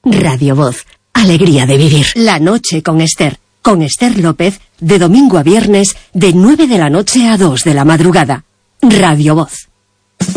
Radio Voz. Alegría de vivir. La noche con Esther. Con Esther López, de domingo a viernes, de 9 de la noche a 2 de la madrugada. Radio Voz.